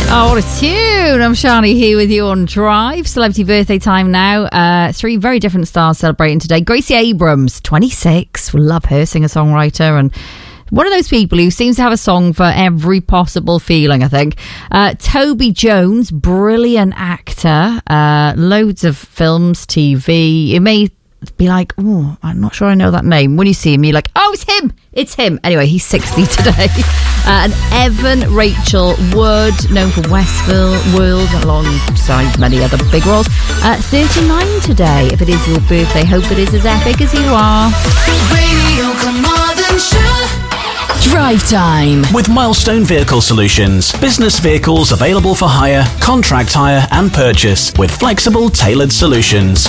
Oh, what a tune. I'm Shani here with you on Drive. Celebrity birthday time now. Three very different stars celebrating today. Gracie Abrams, 26. We love her, singer-songwriter, and one of those people who seems to have a song for every possible feeling, I think. Toby Jones, brilliant actor. Loads of films, TV. You may be like, oh, I'm not sure I know that name. When you see him, you're like, oh, it's him. It's him. Anyway, he's 60 today. And Evan Rachel Wood, known for Westworld, alongside many other big roles. 39 today. If it is your birthday, hope it is as epic as you are. Radio Carmarthenshire. Drive Time with Milestone Vehicle Solutions. Business vehicles available for hire, contract hire and purchase with flexible, tailored solutions.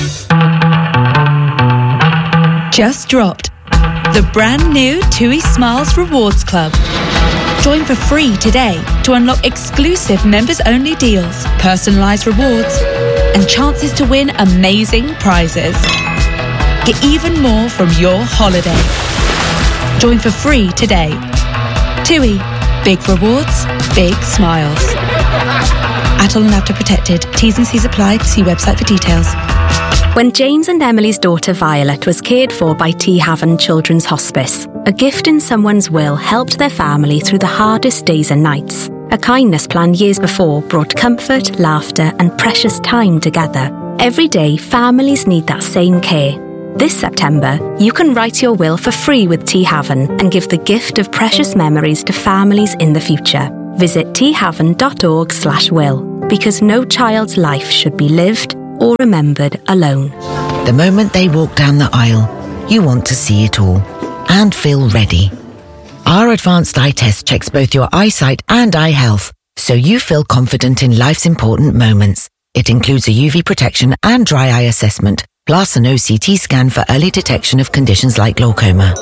Just dropped the brand new TUI Smiles Rewards Club. Join for free today to unlock exclusive members-only deals, personalised rewards, and chances to win amazing prizes. Get even more from your holiday. Join for free today. TUI. Big rewards, big smiles. Atoll and Apta protected. T's and C's apply. See website for details. When James and Emily's daughter Violet was cared for by T Haven Children's Hospice, a gift in someone's will helped their family through the hardest days and nights. A kindness plan years before brought comfort, laughter and precious time together. Every day, families need that same care. This September, you can write your will for free with T Haven and give the gift of precious memories to families in the future. Visit thaven.org/will, because no child's life should be lived or remembered alone. The moment they walk down the aisle, you want to see it all and feel ready. Our advanced eye test checks both your eyesight and eye health, so you feel confident in life's important moments. It includes a UV protection and dry eye assessment, plus an OCT scan for early detection of conditions like glaucoma.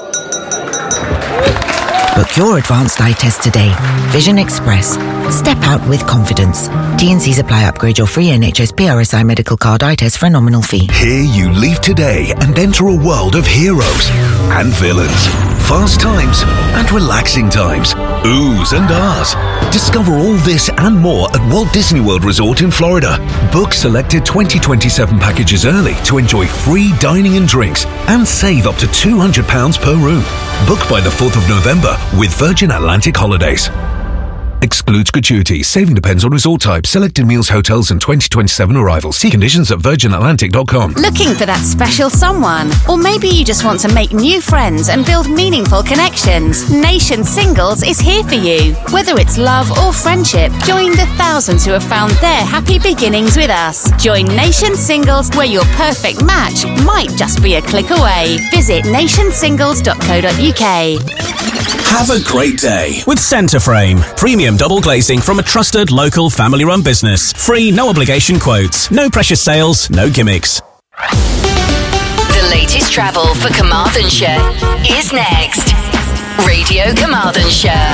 Book your advanced eye test today. Vision Express. Step out with confidence. T&Cs apply. Upgrade your free NHS PRSI medical card eye test for a nominal fee. Here you leave today and enter a world of heroes and villains, fast times and relaxing times, oohs and ahs. Discover all this and more at Walt Disney World Resort in Florida. Book selected 2027 packages early to enjoy free dining and drinks and save up to £200 per room. Book by the 4th of November with Virgin Atlantic Holidays. Excludes gratuity. Saving depends on resort type. Selected meals, hotels and 2027 arrivals. See conditions at virginatlantic.com. Looking for that special someone? Or maybe you just want to make new friends and build meaningful connections? Nation Singles is here for you. Whether it's love or friendship, join the thousands who have found their happy beginnings with us. Join Nation Singles, where your perfect match might just be a click away. Visit nationsingles.co.uk. Have a great day with Centreframe. Premium double glazing from a trusted local family-run business. Free, no obligation quotes. No precious sales, no gimmicks. The latest travel for Carmarthenshire is next. Radio Carmarthenshire.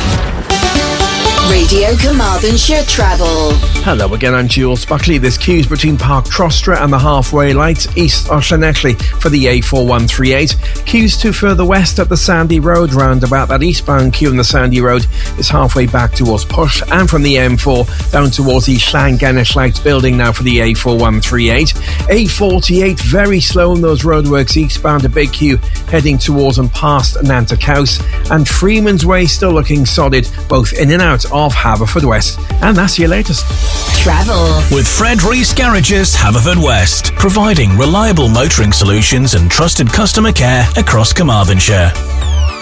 Radio Carmarthenshire Travel. Hello again, I'm Jules Buckley. There's queues between Park Trostre and the halfway lights east of Llanelli for the A4138. Queues to further west at the Sandy Road roundabout. That eastbound queue on the Sandy Road is halfway back towards Push, and from the M4 down towards the Llangennish Lights building now for the A4138. A48 very slow on those roadworks eastbound, a big queue heading towards and past Nantucket, and Freeman's Way still looking solid both in and out of Haverfordwest. And that's your latest. Travel with Fred Rees Garages Haverfordwest, providing reliable motoring solutions and trusted customer care across Carmarthenshire.